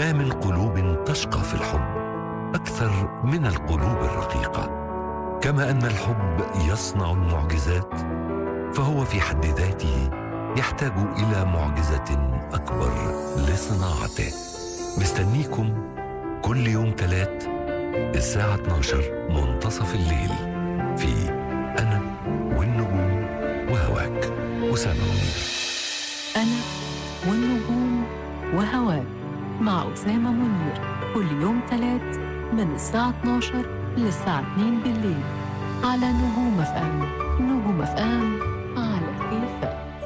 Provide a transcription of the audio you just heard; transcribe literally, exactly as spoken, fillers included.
ما من قلوب تشقى في الحب أكثر من القلوب الرقيقة. كما أن الحب يصنع المعجزات، فهو في حد ذاته يحتاج إلى معجزة أكبر لصناعته. مستنيكم كل يوم ثلاث الساعة اثنتي عشرة منتصف الليل في أنا والنجوم وهواك. أسامة منير. أنا والنجوم وهواك مع أسامة منير، كل يوم ثلاث من الساعة اثنتي عشرة للساعة اثنين بالليل على نجوم اف ام. نجوم اف ام